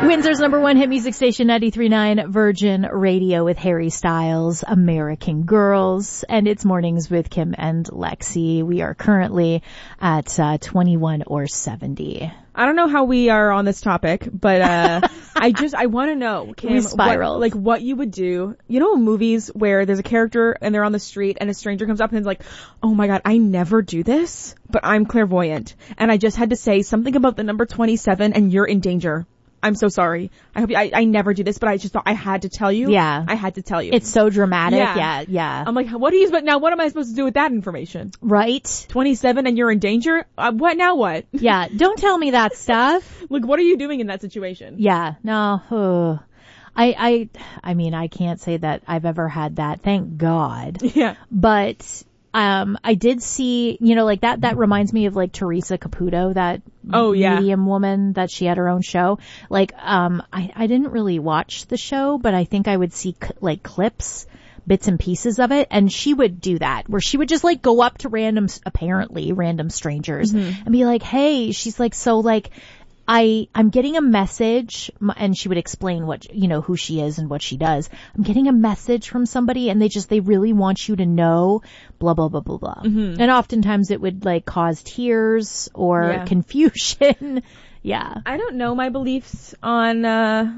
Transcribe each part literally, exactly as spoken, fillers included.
Windsor's number one hit music station, ninety-three point nine Virgin Radio with Harry Styles, American Girls, and it's Mornings with Kim and Lexi. We are currently at uh, twenty-one or seventy. I don't know how we are on this topic, but uh I just I want to know, Kim, we spiraled. What, like what you would do. You know, in movies where there's a character and they're on the street and a stranger comes up and is like, "Oh my God, I never do this, but I'm clairvoyant, and I just had to say something about the number twenty-seven, and you're in danger. I'm so sorry. I hope you, I, I never do this, but I just thought I had to tell you. Yeah. I had to tell you." It's so dramatic. Yeah. Yeah, yeah. I'm like, what do you, but now what am I supposed to do with that information? Right? twenty-seven and you're in danger? Uh, what now what? Yeah, don't tell me that stuff. Like, what are you doing in that situation? Yeah, no. Uh, I, I, I mean, I can't say that I've ever had that. Thank God. Yeah. But, um, I did see, you know, like that, that reminds me of like Teresa Caputo, that oh, yeah. medium woman that she had her own show. Like, um, I, I didn't really watch the show, but I think I would see c- like clips, bits and pieces of it. And she would do that where she would just like go up to random, apparently random strangers mm-hmm. and be like, hey, she's like, so like, I, I'm getting a message, and she would explain what, you know, who she is and what she does. I'm getting a message from somebody and they just, they really want you to know, blah, blah, blah, blah, blah. Mm-hmm. And oftentimes it would like cause tears or yeah. confusion. Yeah. I don't know my beliefs on, uh,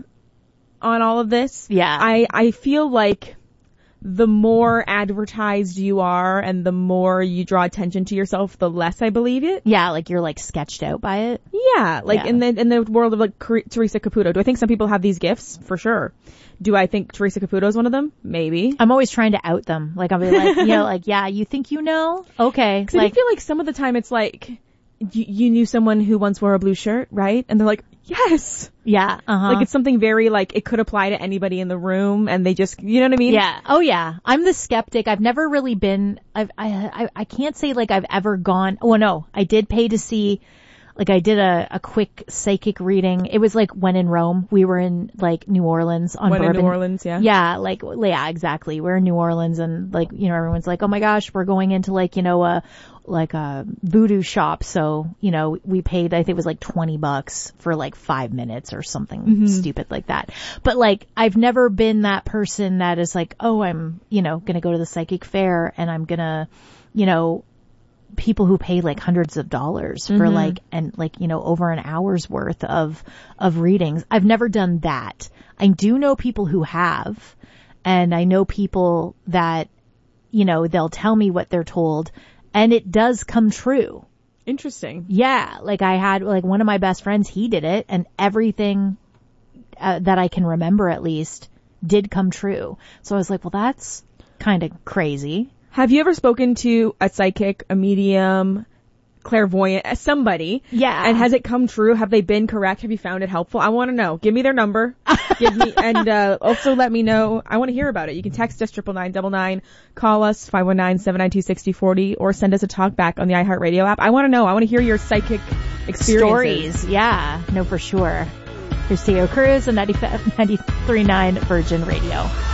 on all of this. Yeah. I, I feel like the more advertised you are and the more you draw attention to yourself, the less I believe it. Yeah, like you're like sketched out by it. Yeah, like yeah. in the in the world of like Teresa Caputo. Do I think some people have these gifts? For sure. Do I think Teresa Caputo is one of them? Maybe. I'm always trying to out them. Like I'll be like, you know, like, yeah, you think you know? Okay. Cause like, I feel like some of the time it's like, you, you knew someone who once wore a blue shirt, right? And they're like, yes. Yeah. Uh-huh. Like it's something very like it could apply to anybody in the room, and they just, you know what I mean? Yeah. Oh yeah. I'm the skeptic. I've never really been. I've. I. I, I can't say like I've ever gone. Oh no. I did pay to see. Like I did a, a quick psychic reading. It was like When in Rome. We were in like New Orleans on When Bourbon. in New Orleans, yeah. Yeah, like yeah, exactly. We're in New Orleans and like, you know, everyone's like, "Oh my gosh, we're going into like, you know, a like a voodoo shop." So, you know, we paid, I think it was like twenty bucks for like five minutes or something mm-hmm. stupid like that. But like I've never been that person that is like, "Oh, I'm, you know, going to go to the psychic fair and I'm going to, you know, people who pay like hundreds of dollars for mm-hmm. like, and like, you know, over an hour's worth of, of readings." I've never done that. I do know people who have, and I know people that, you know, they'll tell me what they're told and it does come true. Interesting. Yeah. Like I had, like one of my best friends, he did it and everything uh, that I can remember at least did come true. So I was like, well, that's kind of crazy. Have you ever spoken to a psychic, a medium, clairvoyant, somebody? Yeah. And has it come true? Have they been correct? Have you found it helpful? I want to know. Give me their number. Give me, and, uh, also let me know. I want to hear about it. You can text us triple nine double nine, call us five one nine, seven nine two, six zero four zero, or send us a talk back on the iHeartRadio app. I want to know. I want to hear your psychic experiences. Stories. Yeah. No, for sure. Here's Theo Cruz on ninety-three point nine Virgin Radio.